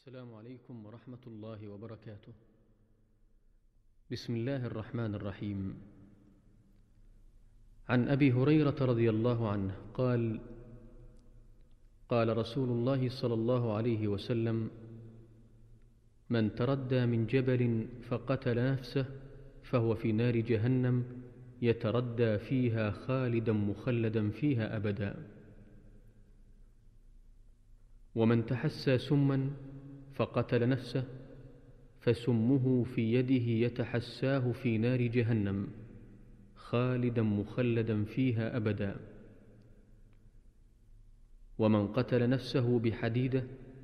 السلام عليكم ورحمة الله وبركاته. بسم الله الرحمن الرحيم. عن أبي هريرة رضي الله عنه قال: قال رسول الله صلى الله عليه وسلم: من تردى من جبل فقتل نفسه فهو في نار جهنم يتردى فيها خالدا مخلدا فيها أبدا. ومن تحسى سما فقتل نفسه فسمه في يده يتحساه في نار جهنم خالدا مخلدا فيها أبدا. ومن قتل نفسه بحديدة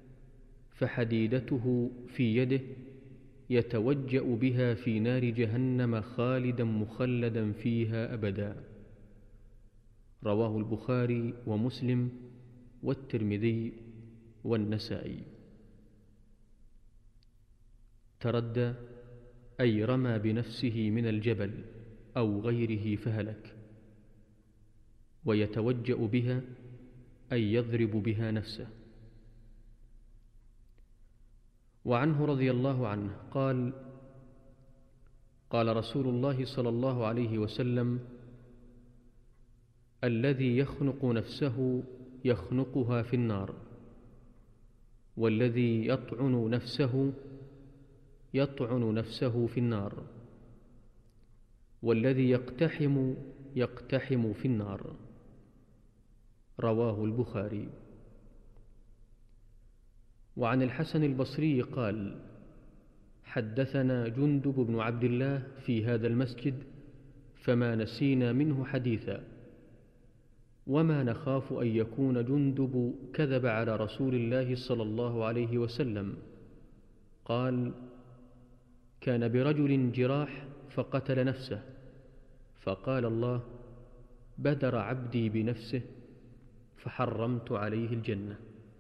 فحديدته في يده يتوجأ بها في نار جهنم خالدا مخلدا فيها أبدا. رواه البخاري ومسلم والترمذي والنسائي. تردى أي رمى بنفسه من الجبل أو غيره فهلك، ويتوجأ بها أي يضرب بها نفسه. وعنه رضي الله عنه قال: قال رسول الله صلى الله عليه وسلم: الذي يخنق نفسه يخنقها في النار، والذي يطعن نفسه يطعن نفسه في النار، والذي يقتحم يقتحم في النار. رواه البخاري. وعن الحسن البصري قال: حدثنا جندب بن عبد الله في هذا المسجد فما نسينا منه حديثا، وما نخاف أن يكون جندب كذب على رسول الله صلى الله عليه وسلم. قال: كان برجل جراح فقتل نفسه، فقال الله: بدر عبدي بنفسه فحرمت عليه الجنة.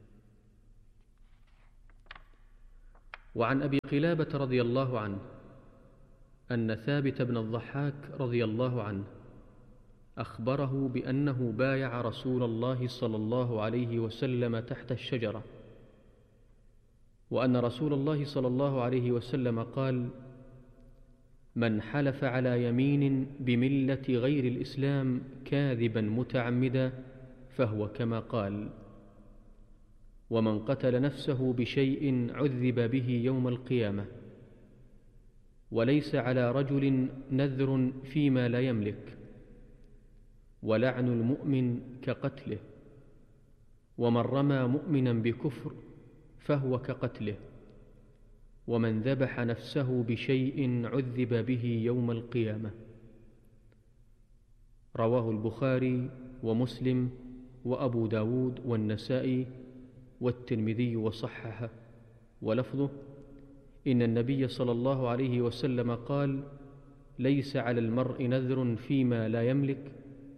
وعن أبي قلابة رضي الله عنه أن ثابت بن الضحاك رضي الله عنه أخبره بأنه بايع رسول الله صلى الله عليه وسلم تحت الشجرة، وأن رسول الله صلى الله عليه وسلم قال: من حلف على يمين بملة غير الإسلام كاذبا متعمدا فهو كما قال. ومن قتل نفسه بشيء عذب به يوم القيامة، وليس على رجل نذر فيما لا يملك، ولعن المؤمن كقتله، ومن رمى مؤمنا بكفر فهو كقتله، ومن ذبح نفسه بشيء عذب به يوم القيامة. رواه البخاري ومسلم وأبو داود والنسائي والترمذي وصححه، ولفظه: إن النبي صلى الله عليه وسلم قال: ليس على المرء نذر فيما لا يملك،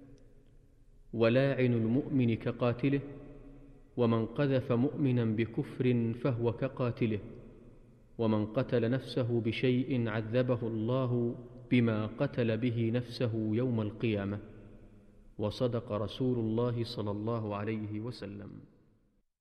ولاعن المؤمن كقاتله، ومن قذف مؤمنا بكفر فهو كقاتله، ومن قتل نفسه بشيء عذبه الله بما قتل به نفسه يوم القيامة. وصدق رسول الله صلى الله عليه وسلم.